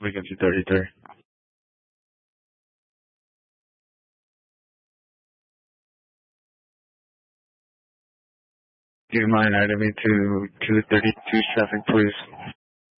Vacancy 33. Do you mind adding me to 2327, please?